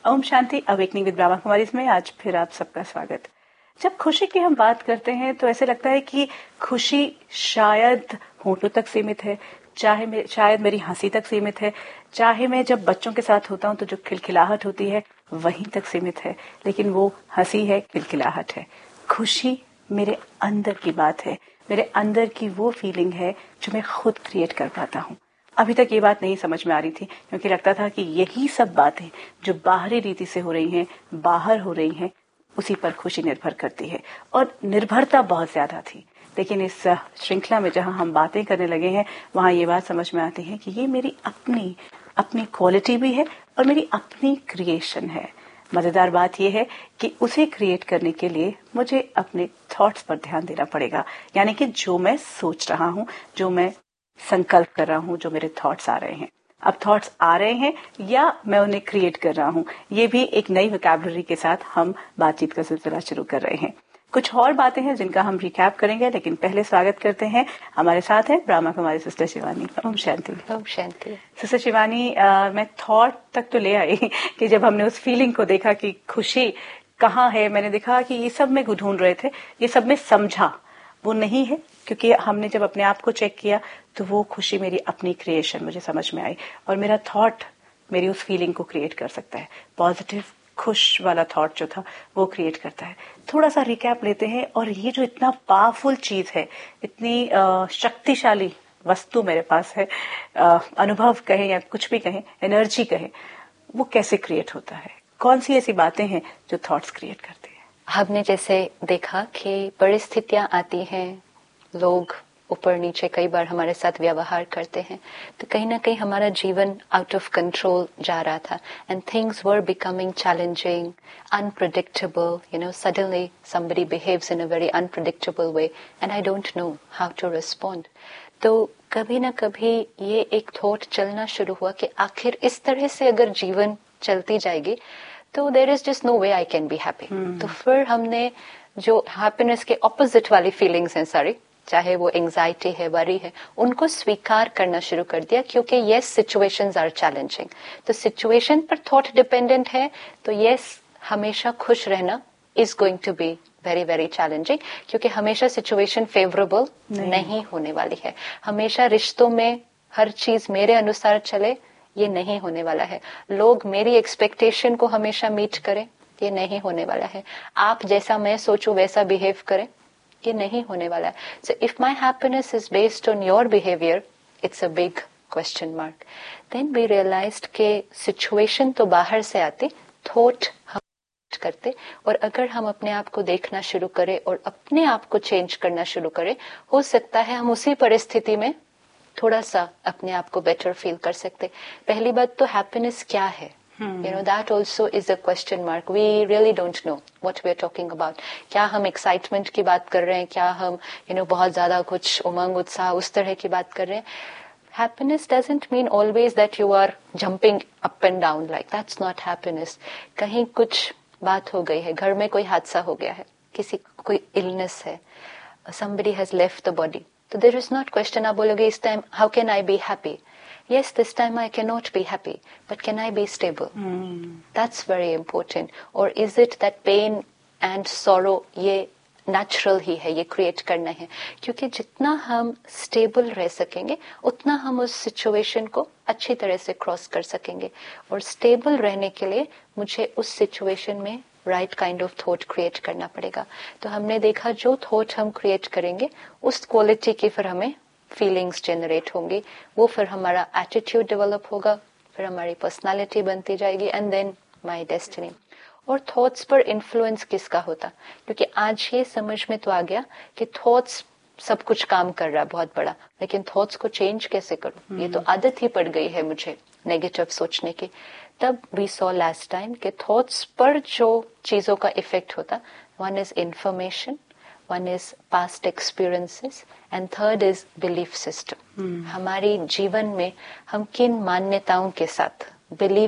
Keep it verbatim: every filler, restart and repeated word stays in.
Om Shanti. Awakening with Brahma Kumari में आज फिर आप सबका स्वागत। जब खुशी की हम बात करते हैं तो ऐसे लगता है कि खुशी शायद होठों तक सीमित है, चाहे मे, शायद मेरी हंसी तक सीमित है, चाहे मैं जब बच्चों के साथ होता हूं तो जो खिलखिलाहट होती है वहीं तक सीमित है। लेकिन वो हंसी है, खिलखिलाहट है। खुशी मेरे अंदर की बात है, मेरे अंदर की वो फीलिंग है जो मैं खुद क्रिएट कर पाता हूँ। अभी तक ये बात नहीं समझ में आ रही थी, क्योंकि लगता था कि यही सब बातें जो बाहरी रीति से हो रही हैं, बाहर हो रही हैं, उसी पर खुशी निर्भर करती है और निर्भरता बहुत ज्यादा थी। लेकिन इस श्रृंखला में जहां हम बातें करने लगे हैं वहां ये बात समझ में आती है कि ये मेरी अपनी अपनी क्वालिटी भी है और मेरी अपनी क्रिएशन है। मजेदार बात यह है कि उसे क्रिएट करने के लिए मुझे अपने थॉट्स पर ध्यान देना पड़ेगा, यानी कि जो मैं सोच रहा हूं, जो मैं संकल्प कर रहा हूं, जो मेरे थॉट्स आ रहे हैं। अब थॉट्स आ रहे हैं या मैं उन्हें क्रिएट कर रहा हूं, ये भी एक नई वोकैबुलरी के साथ हम बातचीत का सिलसिला शुरू कर रहे हैं। कुछ और बातें हैं जिनका हम रिकैप करेंगे, लेकिन पहले स्वागत करते हैं। हमारे साथ है ब्रह्मा कुमारी सिस्टर शिवानी। ओम शांति। ओम शांति। सिस्टर शिवानी, आ, मैं थॉट तक तो ले आई कि जब हमने उस फीलिंग को देखा कि खुशी कहाँ है, मैंने देखा कि ये सब में ढूंढ रहे थे, ये सब में समझा वो नहीं है, क्योंकि हमने जब अपने आप को चेक किया तो वो खुशी मेरी अपनी क्रिएशन मुझे समझ में आई और मेरा थॉट मेरी उस फीलिंग को क्रिएट कर सकता है। पॉजिटिव खुश वाला थॉट जो था वो क्रिएट करता है। थोड़ा सा रिकैप लेते हैं। और ये जो इतना पावरफुल चीज है, इतनी शक्तिशाली वस्तु मेरे पास है, आ, अनुभव कहें या कुछ भी कहें, एनर्जी कहें, वो कैसे क्रिएट होता है? कौन सी ऐसी बातें हैं जो थॉट्स क्रिएट करते हैं? हमने जैसे देखा कि परिस्थितियां आती हैं, लोग ऊपर नीचे कई बार हमारे साथ व्यवहार करते हैं, तो कहीं ना कहीं हमारा जीवन आउट ऑफ कंट्रोल जा रहा था and things were becoming challenging, unpredictable. You know, suddenly somebody behaves in a very unpredictable way and I don't know how to respond. तो कभी ना कभी ये एक थॉट चलना शुरू हुआ कि आखिर इस तरह से अगर जीवन चलती जाएगी तो there is just no way I can be happy. तो फिर हमने जो हैप्पीनेस के ऑपोजिट वाली फीलिंग्स हैं सारी, चाहे वो एंजाइटी है, वरी है, उनको स्वीकार करना शुरू कर दिया, क्योंकि यस सिचुएशंस आर चैलेंजिंग। तो सिचुएशन पर थॉट डिपेंडेंट है तो यस हमेशा खुश रहना is going to be very very challenging, क्योंकि हमेशा सिचुएशन फेवरेबल नहीं।, नहीं होने वाली है। हमेशा रिश्तों में हर चीज मेरे अनुसार चले, ये नहीं होने वाला है। लोग मेरी एक्सपेक्टेशन को हमेशा मीट करें, ये नहीं होने वाला है। आप जैसा मैं सोचूं वैसा बिहेव करें, ये नहीं होने वाला है। So if my happiness is based on your behaviour, it's a big question mark. Then we realised के सिचुएशन तो बाहर से आती, थॉट हम करते, और अगर हम अपने आप को देखना शुरू करें और अपने आप को चेंज करना शुरू करें, हो सकता है हम उसी परिस्थिति में थोड़ा सा अपने आप को बेटर फील कर सकते। पहली बात तो हैप्पीनेस क्या है, you know, that also is a question mark. We really don't know what we are talking about. क्या हम एक्साइटमेंट की बात कर रहे हैं, क्या हम यू नो बहुत ज्यादा कुछ उमंग उत्साह उस तरह की बात कर रहे हैं? Happiness doesn't mean always that you are jumping up and down, like that's not happiness. कहीं कुछ बात हो गई है, घर में कोई हादसा हो गया है, किसी कोई इलनेस है, somebody has left the body, so there is not question आप बोलोगे इस time how can I be happy? Yes, this time I cannot be happy, but can I be stable? Hmm. That's very important. Or is it that pain and sorrow ये natural ही है, ये create करना है? क्योंकि जितना हम stable रह सकेंगे उतना हम उस सिचुएशन को अच्छी तरह से क्रॉस कर सकेंगे। और स्टेबल रहने के लिए मुझे उस सिचुएशन में right kind of thought create करना पड़ेगा। तो हमने देखा जो थॉट हम क्रिएट करेंगे उस क्वालिटी की फिर हमें फीलिंग्स जनरेट होंगी, वो फिर हमारा एटीट्यूड डेवलप होगा, फिर हमारी पर्सनालिटी बनती जाएगी, एंड देन माय डेस्टिनी। और थॉट्स पर इन्फ्लुएंस किसका होता? क्योंकि आज ये समझ में तो आ गया कि थॉट्स सब कुछ काम कर रहा है बहुत बड़ा, लेकिन थॉट्स को चेंज कैसे करूं? ये तो आदत ही पड़ गई है मुझे नेगेटिव सोचने की। तब वी सॉ लास्ट टाइम कि थॉट्स पर जो चीजों का इफेक्ट होता, one is information, one is past experiences, and third is belief system. हमारी जीवन में हम किन मान्यताओं के साथ, बिलीफ